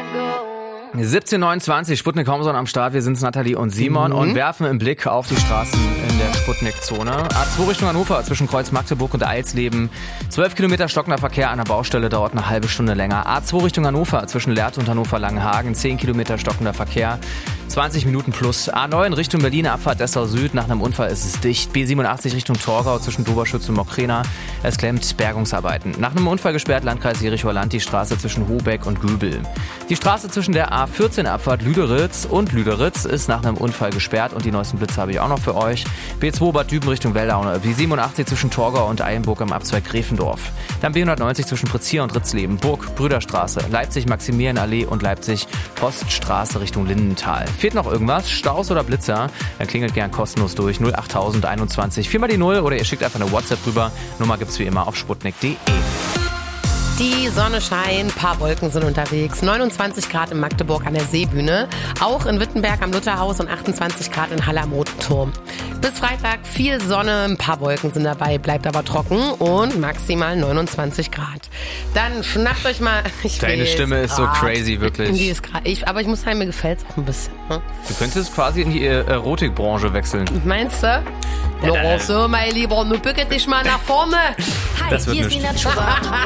17:29, Sputnik Homson am Start. Wir sind's, Nathalie und Simon, und werfen einen Blick auf die Straßen in der Sputnik-Zone. A2 Richtung Hannover zwischen Kreuz Magdeburg und Eilsleben. 12 Kilometer stockender Verkehr an der Baustelle, dauert eine halbe Stunde länger. A2 Richtung Hannover zwischen Lehrte und Hannover-Langenhagen. 10 Kilometer stockender Verkehr. 20 Minuten plus. A9 Richtung Berlin, Abfahrt Dessau Süd. Nach einem Unfall ist es dicht. B87 Richtung Torgau zwischen Doberschütz und Mokräna. Es klemmt, Bergungsarbeiten. Nach einem Unfall gesperrt, Landkreis Jericho-Land, die Straße zwischen Hobeck und Göbel. Die Straße zwischen der A14 Abfahrt Lüderitz und Lüderitz ist nach einem Unfall gesperrt, und die neuesten Blitze habe ich auch noch für euch. B2 Bad Düben Richtung Wildau. B87 zwischen Torgau und Eilenburg am Abzweig Gräfendorf. Dann B190 zwischen Prizier und Ritzleben. Burg Brüderstraße. Leipzig Maximilianallee und Leipzig Poststraße Richtung Lindenthal. Fehlt noch irgendwas? Staus oder Blitzer? Dann klingelt gern kostenlos durch 08021 4 mal die 0 oder ihr schickt einfach eine WhatsApp rüber. Nummer gibt's wie immer auf sputnik.de. Die Sonne scheint, ein paar Wolken sind unterwegs. 29 Grad in Magdeburg an der Seebühne, auch in Wittenberg am Lutherhaus und 28 Grad in Halle am Roten Turm. Bis Freitag viel Sonne, ein paar Wolken sind dabei, bleibt aber trocken und maximal 29 Grad. Dann schnappt euch mal... Deine Stimme ist so crazy, wirklich. Die ist aber ich muss sagen, mir gefällt's auch ein bisschen. Ne? Du könntest quasi in die Erotikbranche wechseln. Meinst du? So, mein Lieber, nun bücke dich mal nach vorne. Hi, hier ist die Natura.